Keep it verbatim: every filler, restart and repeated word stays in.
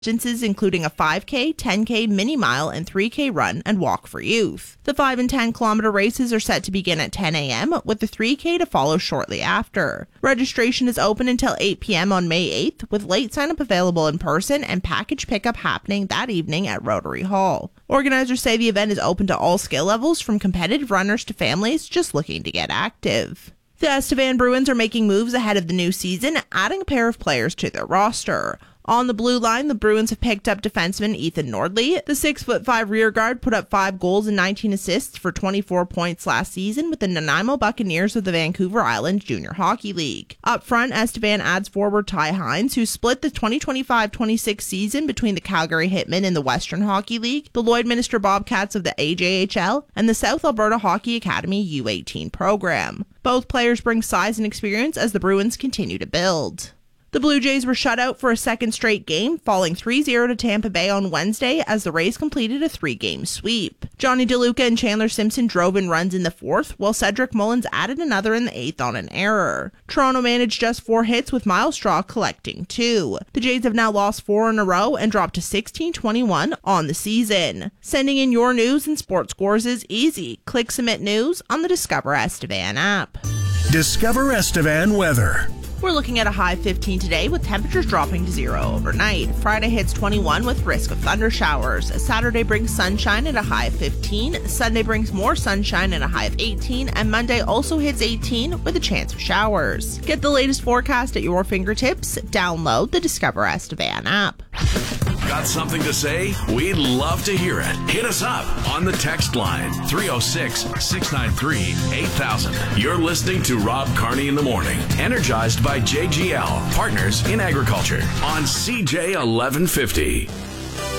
distances including a five K, ten K, mini mile, and three K run and walk for youth. The five and ten kilometer races are set to begin at ten a.m., with the three K to follow shortly after. Registration is open until eight p.m. on May eighth, with late sign-up available in person and package pickup happening that evening at Rotary Hall. Organizers say the event is open to all skill levels, from competitive runners to families just looking to get active. The Estevan Bruins are making moves ahead of the new season, adding a pair of players to their roster. On the blue line, the Bruins have picked up defenseman Ethan Nordley. The six foot five rear guard put up five goals and nineteen assists for twenty-four points last season with the Nanaimo Buccaneers of the Vancouver Island Junior Hockey League. Up front, Estevan adds forward Ty Hines, who split the twenty twenty-five twenty-six season between the Calgary Hitmen in the Western Hockey League, the Lloydminster Bobcats of the A J H L, and the South Alberta Hockey Academy U eighteen program. Both players bring size and experience as the Bruins continue to build. The Blue Jays were shut out for a second straight game, falling three zero to Tampa Bay on Wednesday as the Rays completed a three-game sweep. Johnny DeLuca and Chandler Simpson drove in runs in the fourth, while Cedric Mullins added another in the eighth on an error. Toronto managed just four hits, with Miles Straw collecting two. The Jays have now lost four in a row and dropped to sixteen twenty-one on the season. Sending in your news and sports scores is easy. Click Submit News on the Discover Estevan app. Discover Estevan weather. We're looking at a high fifteen today, with temperatures dropping to zero overnight. Friday hits twenty-one with risk of thunder showers. Saturday brings sunshine at a high of fifteen. Sunday brings more sunshine at a high of eighteen. And Monday also hits eighteen with a chance of showers. Get the latest forecast at your fingertips. Download the Discover Estevan app. Got something to say? We'd love to hear it. Hit us up on the text line three oh six, six nine three, eight thousand. You're listening to Rob Carney in the Morning, energized by J G L, Partners in Agriculture, on C J eleven fifty.